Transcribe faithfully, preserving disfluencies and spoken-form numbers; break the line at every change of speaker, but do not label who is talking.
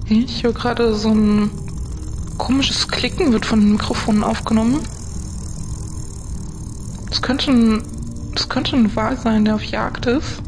Ich höre gerade so ein komisches Klicken wird von den Mikrofonen aufgenommen. Das könnte ein, das könnte ein Wal sein, der auf Jagd ist.